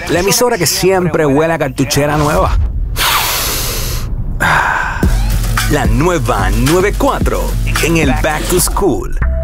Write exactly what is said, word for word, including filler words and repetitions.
La emisora que siempre huele a cartuchera nueva. La nueva noventa y cuatro en el Back to School.